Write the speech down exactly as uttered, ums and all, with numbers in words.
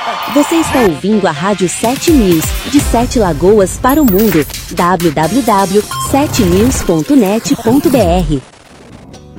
Você está ouvindo a Rádio sete News, de Sete Lagoas para o mundo. w w w ponto sete news ponto net ponto b r